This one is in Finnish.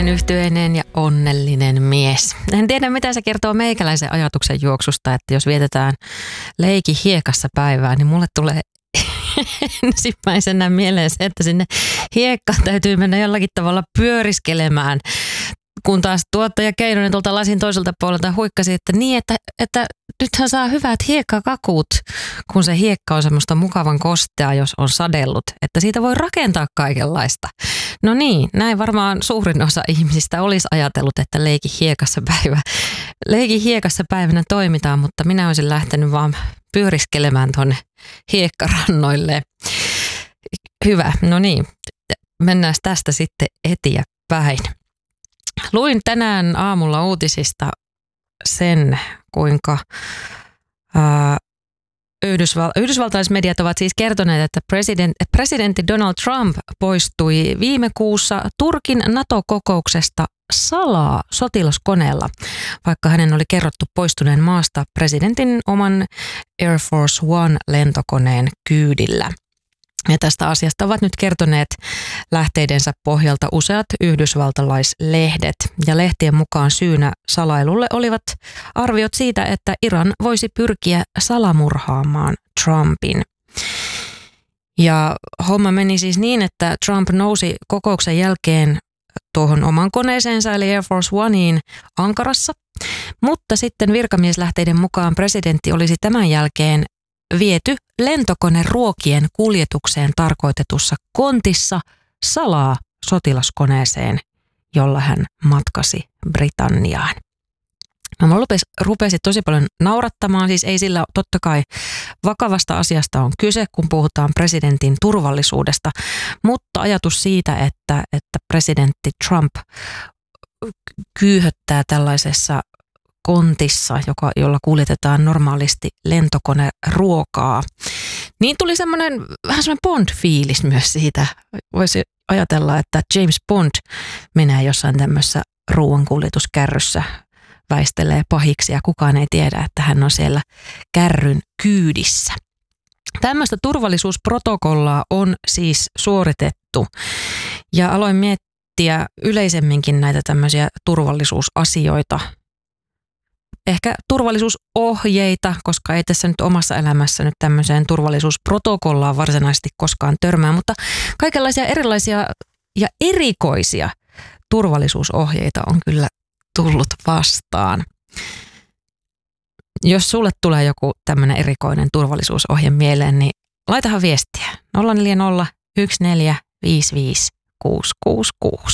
Yhtyeinen ja onnellinen mies. En tiedä, mitä se kertoo meikäläisen ajatuksen juoksusta, että jos vietetään leiki hiekassa päivää, niin mulle tulee ensimmäisenä mieleen se, että sinne hiekkaan täytyy mennä jollakin tavalla pyöriskelemään. Kun taas tuottaja Keinonen tuolta lasin toiselta puolelta huikkasi, että niin, että nythän saa hyvät hiekkakakut, kun se hiekka on semmoista mukavan kostea, jos on sadellut, että siitä voi rakentaa kaikenlaista. No niin, näin varmaan suurin osa ihmisistä olisi ajatellut, että leiki hiekassa päivänä toimitaan, mutta minä olisin lähtenyt vaan pyöriskelemään tuonne hiekkarannoille. Hyvä, no niin, mennään tästä sitten eteenpäin. Luin tänään aamulla uutisista sen, kuinka yhdysvaltalaismediat ovat siis kertoneet, että presidentti Donald Trump poistui viime kuussa Turkin NATO-kokouksesta salaa sotilaskoneella, vaikka hänen oli kerrottu poistuneen maasta presidentin oman Air Force One lentokoneen kyydillä. Ja tästä asiasta ovat nyt kertoneet lähteidensä pohjalta useat yhdysvaltalaislehdet. Ja lehtien mukaan syynä salailulle olivat arviot siitä, että Iran voisi pyrkiä salamurhaamaan Trumpin. Ja homma meni siis niin, että Trump nousi kokouksen jälkeen tuohon oman koneeseensa eli Air Force Oneiin Ankarassa. Mutta sitten virkamieslähteiden mukaan presidentti olisi tämän jälkeen viety lentokoneruokien kuljetukseen tarkoitetussa kontissa salaa sotilaskoneeseen, jolla hän matkasi Britanniaan. No, mä rupesin tosi paljon naurattamaan, siis ei sillä totta kai vakavasta asiasta on kyse, kun puhutaan presidentin turvallisuudesta, mutta ajatus siitä, että presidentti Trump kyyhöttää tällaisessa kontissa, jolla kuljetetaan normaalisti lentokoneruokaa, niin tuli vähän semmoinen Bond-fiilis myös siitä. Voisi ajatella, että James Bond menee jossain tämmöisessä ruoankuljetuskärryssä, väistelee pahiksi ja kukaan ei tiedä, että hän on siellä kärryn kyydissä. Tämmöistä turvallisuusprotokollaa on siis suoritettu ja aloin miettiä yleisemminkin näitä tämmöisiä turvallisuusasioita, ehkä turvallisuusohjeita, koska ei tässä nyt omassa elämässä nyt tämmöiseen turvallisuusprotokollaan varsinaisesti koskaan törmää, mutta kaikenlaisia erilaisia ja erikoisia turvallisuusohjeita on kyllä tullut vastaan. Jos sulle tulee joku tämmöinen erikoinen turvallisuusohje mieleen, niin laitahan viestiä 040 14 55 666.